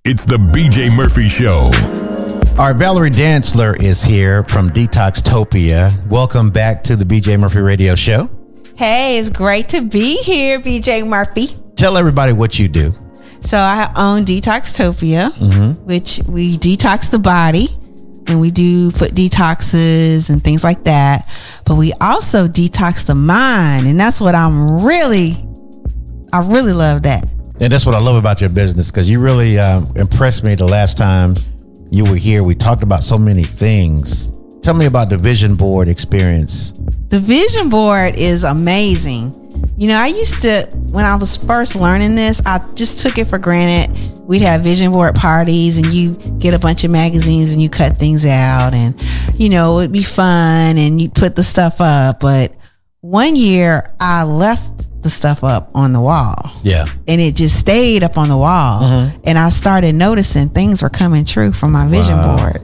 It's the BJ Murphy Show. All right, Valerie Dantzler is here from Detoxtopia. Welcome back to the BJ Murphy Radio Show. Hey, it's great to be here, BJ Murphy. Tell everybody what you do. So I own Detoxtopia, which we detox the body, and we do foot detoxes and things like that. But we also detox the mind, and that's what I really love that. And that's what I love about your business, because you really impressed me the last time you were here. We talked about so many things. Tell me about the vision board experience. The vision board is amazing. You know, I used to, when I was first learning this, I just took it for granted. We'd have vision board parties and you get a bunch of magazines and you cut things out and, you know, it'd be fun and you put the stuff up. But one year I left the stuff up on the wall. Yeah. And it just stayed up on the wall. And I started noticing things were coming true from my vision board.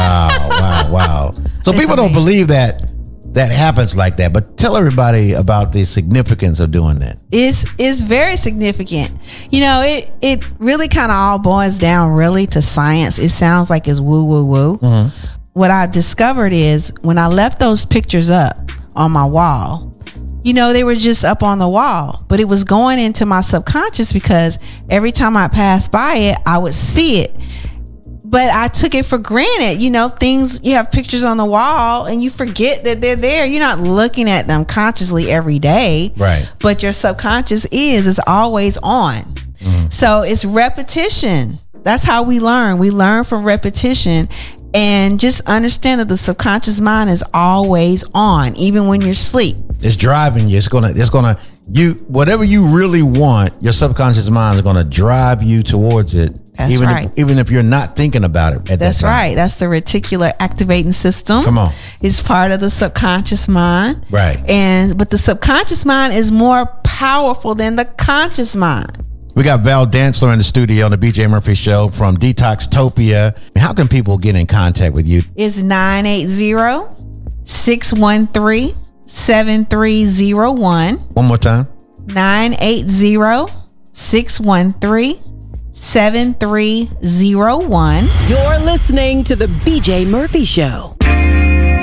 Wow. So It's people don't amazing. believe that happens like that, but tell everybody about the significance of doing that. It's very significant. You know, it really kind of all boils down really to science. It sounds like it's woo. What I've discovered is when I left those pictures up on my wall, you know, they were just up on the wall, but it was going into my subconscious because every time I passed by it, I would see it. But I took it for granted. You know, things, you have pictures on the wall and you forget that they're there. You're not looking at them consciously every day. Right. But your subconscious is always on. So it's repetition. That's how we learn. We learn from repetition. And just understand that the subconscious mind is always on, even when you're asleep. It's driving you. It's gonna whatever you really want, your subconscious mind is gonna drive you towards it. That's even right. Even if you're not thinking about it at That's that time. right. That's the reticular activating system. Come on. It's part of the subconscious mind. Right. But the subconscious mind is more powerful than the conscious mind. We got Val Dantzler in the studio on the BJ Murphy Show from Detoxtopia. How can people get in contact with you? It's 980-613-7301. One more time. 980-613-7301. You're listening to the BJ Murphy Show.